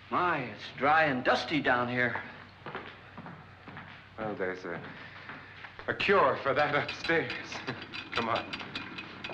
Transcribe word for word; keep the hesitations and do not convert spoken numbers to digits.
My, it's dry and dusty down here. Well, there's a, a cure for that upstairs. Come on.